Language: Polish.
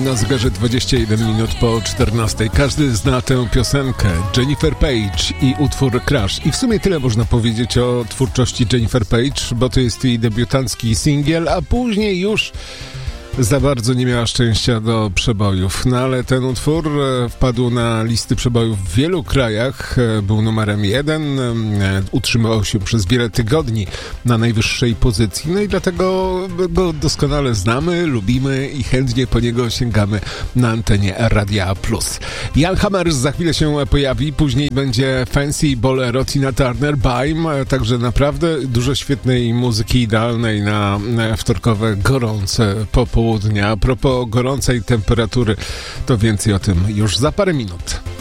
na zegarze 21 minut po 14. Każdy zna tę piosenkę Jennifer Page i utwór Crash. I w sumie tyle można powiedzieć o twórczości Jennifer Page, bo to jest jej debiutancki singiel, a później już za bardzo nie miała szczęścia do przebojów. No ale ten utwór wpadł na listy przebojów w wielu krajach, był numerem 1, utrzymywał się przez wiele tygodni na najwyższej pozycji, no i dlatego go doskonale znamy, lubimy i chętnie po niego sięgamy na antenie Radia Plus. Jan Hammer za chwilę się pojawi, później będzie Fancy Bolero Tina Turner, Baim, także naprawdę dużo świetnej muzyki idealnej na wtorkowe gorące popołudnia. A propos gorącej temperatury, to więcej o tym już za parę minut.